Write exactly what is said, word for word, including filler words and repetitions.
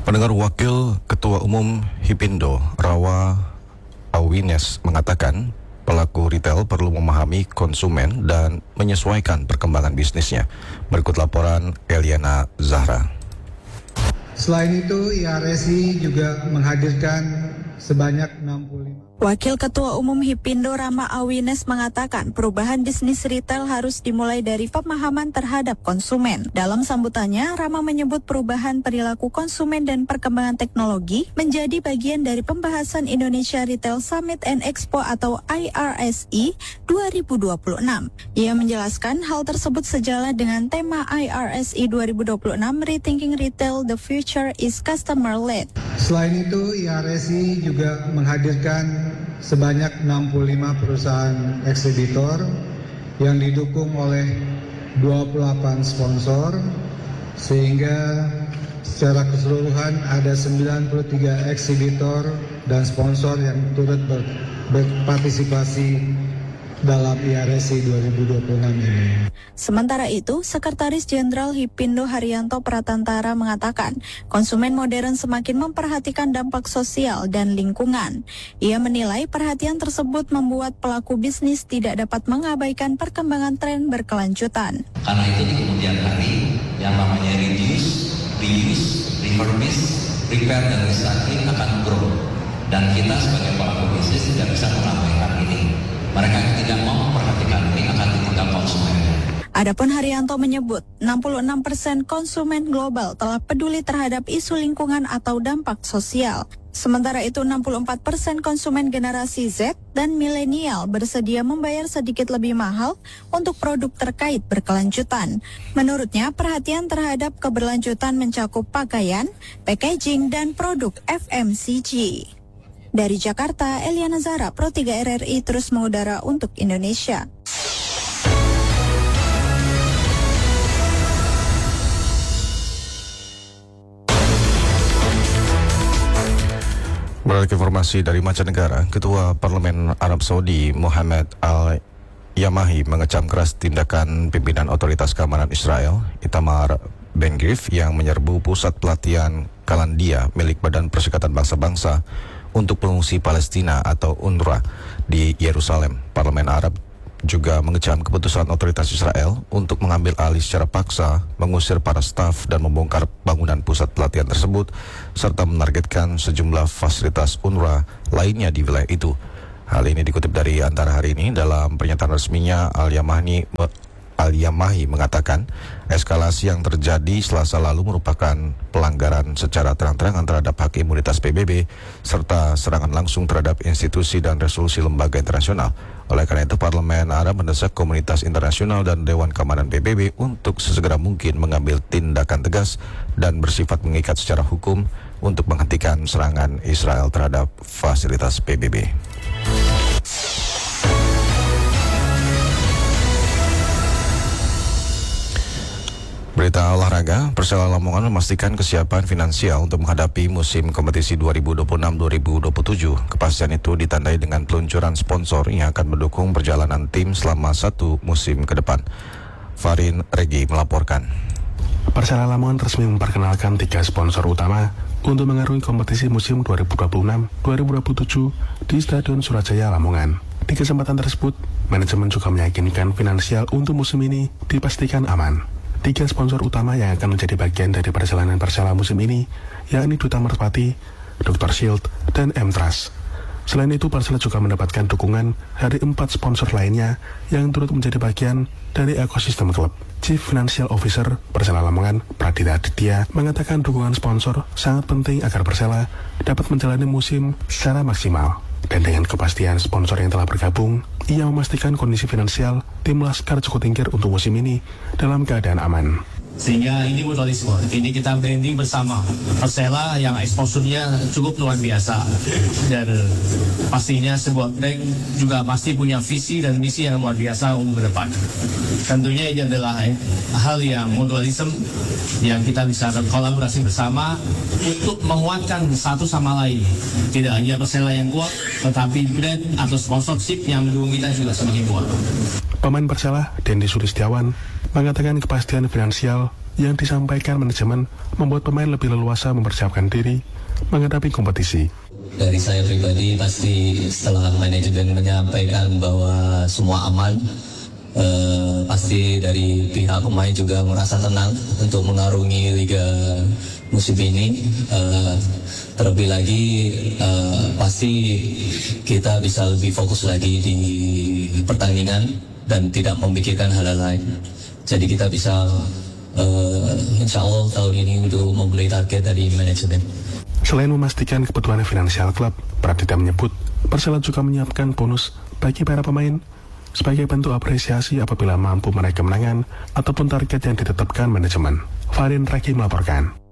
Pendengar, Wakil Ketua Umum Hipindo, Rawa Awines, mengatakan pelaku retail perlu memahami konsumen dan menyesuaikan perkembangan bisnisnya. Berikut laporan Eliana Zahra. Selain itu, I R S I juga menghadirkan sebanyak enam puluh lima. Wakil Ketua Umum Hipindo Rama Awines mengatakan perubahan bisnis retail harus dimulai dari pemahaman terhadap konsumen. Dalam sambutannya, Rama menyebut perubahan perilaku konsumen dan perkembangan teknologi menjadi bagian dari pembahasan Indonesia Retail Summit and Expo atau I R S I dua ribu dua puluh enam. Ia menjelaskan hal tersebut sejalan dengan tema I R S I dua ribu dua puluh enam Rethinking Retail, The Future is Customer Led. Selain itu, I R S I juga menghadirkan sebanyak enam puluh lima perusahaan eksibitor yang didukung oleh dua puluh delapan sponsor, sehingga secara keseluruhan ada sembilan puluh tiga eksibitor dan sponsor yang turut ber, berpartisipasi dalam I R S I dua ribu dua puluh enam ini. Sementara itu, Sekretaris Jenderal Hipindo Haryanto Pratantara mengatakan konsumen modern semakin memperhatikan dampak sosial dan lingkungan. Ia menilai perhatian tersebut membuat pelaku bisnis tidak dapat mengabaikan perkembangan tren berkelanjutan. Karena itu di kemudian hari yang namanya reduce, reuse, refurbish, repair, dan recycling akan grow. Dan kita sebagai pelaku bisnis tidak bisa mengabaikan ini. Mereka yang tidak mau memperhatikan ini akan ditinggal konsumennya. Adapun Haryanto menyebut enam puluh enam persen konsumen global telah peduli terhadap isu lingkungan atau dampak sosial. Sementara itu enam puluh empat persen konsumen generasi Z dan milenial bersedia membayar sedikit lebih mahal untuk produk terkait berkelanjutan. Menurutnya, perhatian terhadap keberlanjutan mencakup pakaian, packaging, dan produk F M C G. Dari Jakarta, Eliana Zahra, Pro tiga R R I terus mengudara untuk Indonesia. Beralih ke informasi dari mancanegara, Ketua Parlemen Arab Saudi Mohammed Al-Yamahi mengecam keras tindakan pimpinan otoritas keamanan Israel, Itamar Ben-Gvir, yang menyerbu pusat pelatihan Kalandia milik Badan Perserikatan Bangsa-Bangsa untuk pengungsi Palestina atau UNRWA di Yerusalem. Parlemen Arab juga mengecam keputusan otoritas Israel untuk mengambil alih secara paksa, mengusir para staf dan membongkar bangunan pusat pelatihan tersebut, serta menargetkan sejumlah fasilitas UNRWA lainnya di wilayah itu. Hal ini dikutip dari Antara Hari Ini. Dalam pernyataan resminya, Al-Yamahi Al-Yamahi mengatakan eskalasi yang terjadi Selasa lalu merupakan pelanggaran secara terang-terangan terhadap hak imunitas P B B serta serangan langsung terhadap institusi dan resolusi lembaga internasional. Oleh karena itu, Parlemen Arab mendesak komunitas internasional dan Dewan Keamanan P B B untuk sesegera mungkin mengambil tindakan tegas dan bersifat mengikat secara hukum untuk menghentikan serangan Israel terhadap fasilitas P B B. Berita olahraga, Persela Lamongan memastikan kesiapan finansial untuk menghadapi musim kompetisi dua ribu dua puluh enam dua ribu dua puluh tujuh. Kepastian itu ditandai dengan peluncuran sponsor yang akan mendukung perjalanan tim selama satu musim ke depan. Farin Regi melaporkan. Persela Lamongan resmi memperkenalkan tiga sponsor utama untuk mengarungi kompetisi musim dua ribu dua puluh enam dua ribu dua puluh tujuh di Stadion Surajaya Lamongan. Di kesempatan tersebut, manajemen juga meyakinkan finansial untuk musim ini dipastikan aman. Tiga sponsor utama yang akan menjadi bagian dari perjalanan Persela musim ini, yakni Duta Merpati, dokter Shield, dan M-Trust. Selain itu, Persela juga mendapatkan dukungan dari empat sponsor lainnya yang turut menjadi bagian dari ekosistem klub. Chief Financial Officer Persela Lamongan, Pradita Aditya, mengatakan dukungan sponsor sangat penting agar Persela dapat menjalani musim secara maksimal. Dan dengan kepastian sponsor yang telah bergabung, ia memastikan kondisi finansial tim Laskar Joko Tingkir untuk musim ini dalam keadaan aman. Sehingga ini mutualisme, ini kita branding bersama Persela yang exposure-nya cukup luar biasa. Dan pastinya sebuah brand juga pasti punya visi dan misi yang luar biasa untuk ke depan. Tentunya ini adalah eh, hal yang mutualisme yang kita bisa kolaborasi bersama untuk menguatkan satu sama lain. Tidak hanya Persela yang kuat, tetapi brand atau sponsorship yang mendukung kita juga semakin kuat. Pemain Persela, Dendi Sulistiawan, mengatakan kepastian finansial yang disampaikan manajemen membuat pemain lebih leluasa mempersiapkan diri menghadapi kompetisi. Dari saya pribadi, pasti setelah manajemen menyampaikan bahwa semua aman, eh, pasti dari pihak pemain juga merasa tenang untuk mengarungi Liga musim ini. Eh, terlebih lagi, eh, pasti kita bisa lebih fokus lagi di pertandingan dan tidak memikirkan hal-hal lain. Jadi kita bisa, eh, insya Allah tahun ini untuk membeli target dari manajemen. Selain memastikan kebutuhan finansial klub, Pradita menyebut Persela juga menyiapkan bonus bagi para pemain sebagai bentuk apresiasi apabila mampu meraih kemenangan ataupun target yang ditetapkan manajemen. Farin Raki melaporkan.